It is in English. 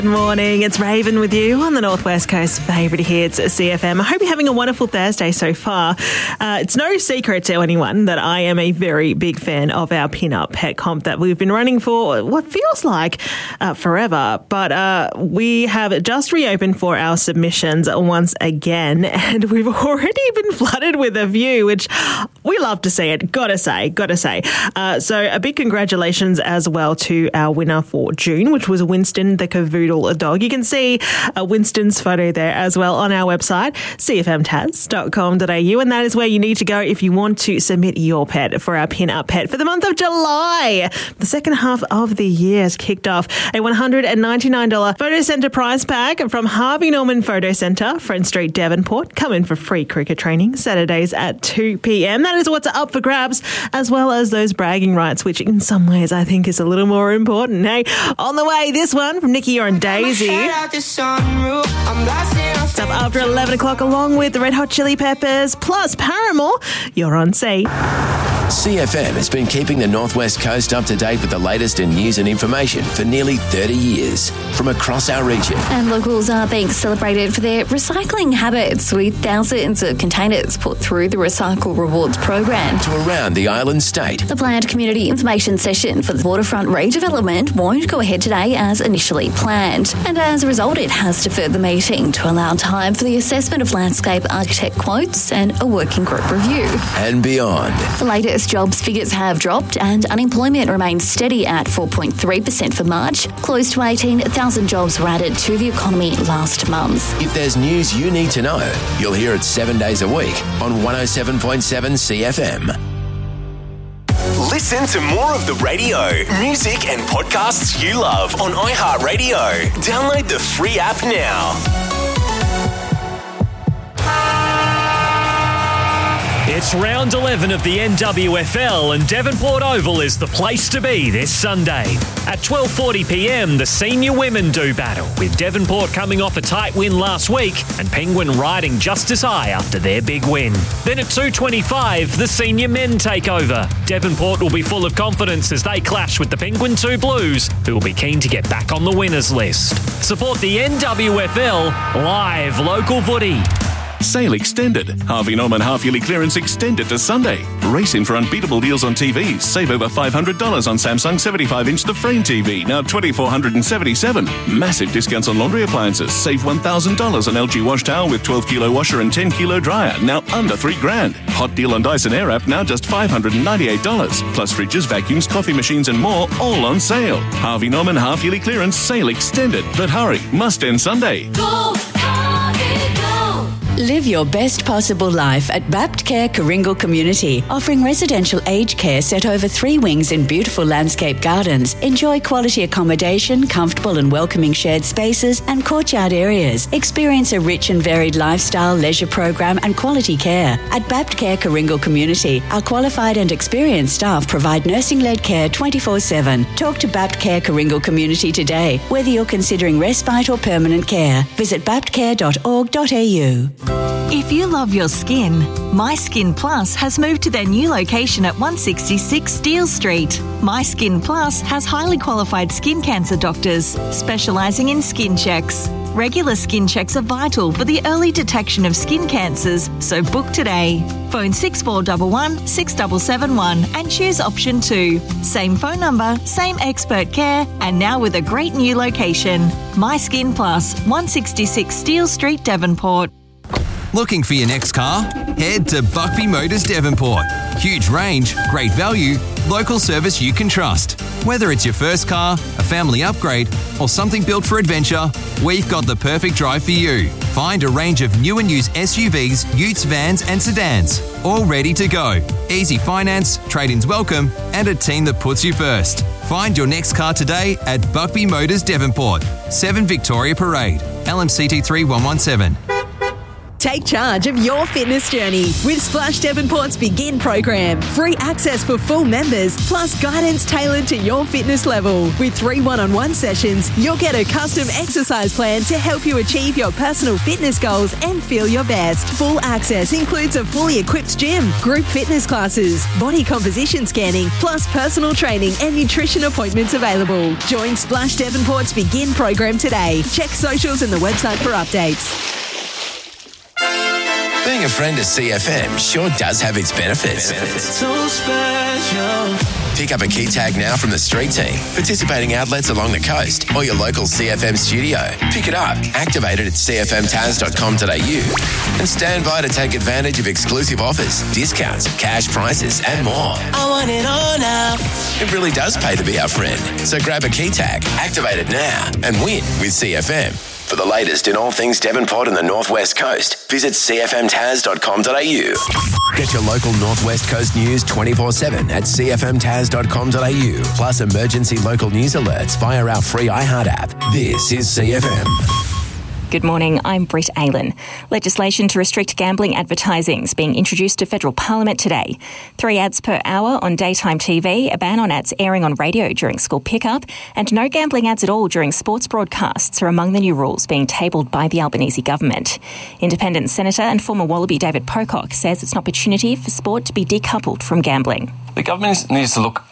Good morning, it's Raven with you on the Northwest Coast favourite hits at CFM. I hope you're having a wonderful Thursday so far. It's no secret to anyone that I am a very big fan of our pin-up pet comp that we've been running for what feels like forever. But we have just reopened for our submissions once again, and we've already been flooded with a few, which we love to see it, gotta say. So a big congratulations as well to our winner for June, which was Winston the Cavoodle dog. You can see Winston's photo there as well on our website, cfmtas.com.au, and that is where you need to go if you want to submit your pet for our pin-up pet for the month of July. The second half of the year has kicked off. A $199 Photo Centre prize pack from Harvey Norman Photo Centre, Friend Street, Devonport. Come in for free cricket training Saturdays at 2 p.m. That is what's up for grabs, as well as those bragging rights, which in some ways I think is a little more important. Hey, on the way, this one from Nicky and Daisy. It's up after 11 o'clock along with the Red Hot Chili Peppers plus Paramore. You're on C. CFM has been keeping the Northwest Coast up to date with the latest in news and information for nearly 30 years from across our region. And locals are being celebrated for their recycling habits, with thousands of containers put through the Recycle Rewards program. To around the island state. The planned community information session for the waterfront redevelopment won't go ahead today as initially planned. And as a result, it has deferred the meeting to allow time for the assessment of landscape architect quotes and a working group review. And beyond. The latest jobs figures have dropped and unemployment remains steady at 4.3% for March. Close to 18,000 jobs were added to the economy last month. If there's news you need to know, you'll hear it 7 days a week on 107.7 CFM. Listen to more of the radio, music and podcasts you love on iHeartRadio. Download the free app now. It's round 11 of the NWFL, and Devonport Oval is the place to be this Sunday. At 12:40pm, the senior women do battle, with Devonport coming off a tight win last week and Penguin riding just as high after their big win. Then at 2:25, the senior men take over. Devonport will be full of confidence as they clash with the Penguin 2 Blues, who will be keen to get back on the winners list. Support the NWFL, live local footy. Sale extended. Harvey Norman half-yearly clearance extended to Sunday. Race in for unbeatable deals on TVs. Save over $500 on Samsung 75-inch The Frame TV, now $2,477. Massive discounts on laundry appliances. Save $1,000 on LG wash towel with 12-kilo washer and 10-kilo dryer, now under $3,000. Hot deal on Dyson Airwrap, now just $598. Plus fridges, vacuums, coffee machines and more, all on sale. Harvey Norman half-yearly clearance sale extended. But hurry, must end Sunday. Go, Harvey, go! Live your best possible life at Baptcare Karingal Community, offering residential aged care set over 3 wings in beautiful landscape gardens. Enjoy quality accommodation, comfortable and welcoming shared spaces and courtyard areas. Experience a rich and varied lifestyle, leisure program and quality care. At Baptcare Karingal Community, our qualified and experienced staff provide nursing-led care 24/7. Talk to Baptcare Karingal Community today, whether you're considering respite or permanent care. Visit baptcare.org.au. If you love your skin, My Skin Plus has moved to their new location at 166 Steele Street. My Skin Plus has highly qualified skin cancer doctors specialising in skin checks. Regular skin checks are vital for the early detection of skin cancers, so book today. Phone 6411 6771 and choose option 2. Same phone number, same expert care, and now with a great new location. My Skin Plus, 166 Steele Street, Devonport. Looking for your next car? Head to Buckby Motors Devonport. Huge range, great value, local service you can trust. Whether it's your first car, a family upgrade, or something built for adventure, we've got the perfect drive for you. Find a range of new and used SUVs, utes, vans and sedans, all ready to go. Easy finance, trade-ins welcome, and a team that puts you first. Find your next car today at Buckby Motors Devonport, 7 Victoria Parade, LMCT 3117. Take charge of your fitness journey with Splash Devonport's Begin program. Free access for full members, plus guidance tailored to your fitness level. With 3 one-on-one sessions, you'll get a custom exercise plan to help you achieve your personal fitness goals and feel your best. Full access includes a fully equipped gym, group fitness classes, body composition scanning, plus personal training and nutrition appointments available. Join Splash Devonport's Begin program today. Check socials and the website for updates. Being a friend of CFM sure does have its benefits. So special. Pick up a key tag now from the street team, participating outlets along the coast, or your local CFM studio. Pick it up, activate it at cfmtaz.com.au, and stand by to take advantage of exclusive offers, discounts, cash prizes, and more. I want it all now. It really does pay to be our friend. So grab a key tag, activate it now, and win with CFM. For the latest in all things Devonport and the North West Coast, visit cfmtaz.com.au. Get your local North West Coast news 24/7 at cfmtaz.com.au. Plus emergency local news alerts via our free iHeart app. This is CFM. Good morning, I'm Britt Aylen. Legislation to restrict gambling advertising is being introduced to federal parliament today. 3 ads per hour on daytime TV, a ban on ads airing on radio during school pickup, and no gambling ads at all during sports broadcasts are among the new rules being tabled by the Albanese government. Independent Senator and former Wallaby David Pocock says it's an opportunity for sport to be decoupled from gambling. The government needs to look